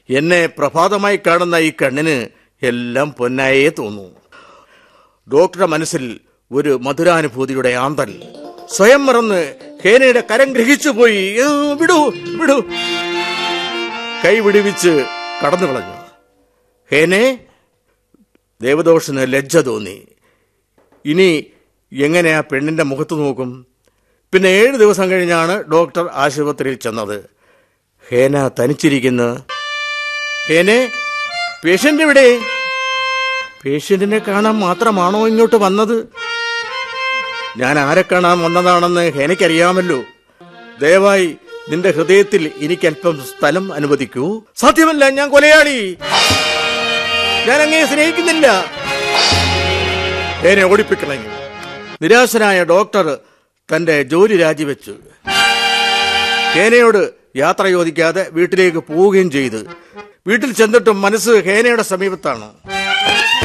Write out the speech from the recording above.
എന്നെ പ്രഭാതമായി കാണുന്ന ഈ കണ്ണിന് എല്ലാം പൊന്നായേ തോന്നൂ. ഡോക്ടറുടെ മനസ്സിൽ ഒരു മധുരാനുഭൂതിയുടെ ആന്തൽ. സ്വയം മറന്ന് ഹേനയുടെ കരം ഗ്രഹിച്ചുപോയി. വിടൂ വിടൂ, കൈ വിടുവിച്ച് കടന്നു കളഞ്ഞു. ഹേനെ, ദേവദോഷന് ലജ്ജ തോന്നി. ഇനി എങ്ങനെ ആ പെണ്ണിന്റെ മുഖത്ത് നോക്കും? പിന്നെ 7 ദിവസം കഴിഞ്ഞാണ് ഡോക്ടർ ആശുപത്രിയിൽ ചെന്നത്. ഹേന തനിച്ചിരിക്കുന്നു. ഹേനെ, പേഷ്യന്റ് എവിടെ? പേഷ്യന്റിനെ കാണാൻ മാത്രമാണോ ഇങ്ങോട്ട് വന്നത്? ഞാൻ ആരെ കാണാൻ വന്നതാണെന്ന് ഹേനയ്ക്കറിയാമല്ലോ. ദയവായി നിന്റെ ഹൃദയത്തിൽ എനിക്കല്പം സ്ഥലം അനുവദിക്കൂ. സാധ്യമല്ല, ഞാൻ കൊലയാളി. ഞാൻ അങ്ങയെ സ്നേഹിക്കുന്നില്ല. ഹേനെ ഓടിപ്പിക്കളഞ്ഞു. നിരാശനായ ഡോക്ടർ തന്റെ ജോലി രാജിവെച്ചു. ഹേനയോട് യാത്ര ചോദിക്കാതെ വീട്ടിലേക്ക് പോവുകയും ചെയ്തു. വീട്ടിൽ ചെന്നിട്ടും മനസ്സ് ഹേനയുടെ സമീപത്താണ്.